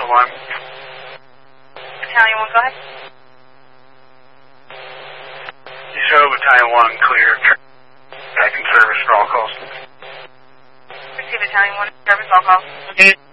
1. Battalion 1, go ahead. Show Battalion 1 clear. Back in service for all calls. Receive Battalion 1, service all calls.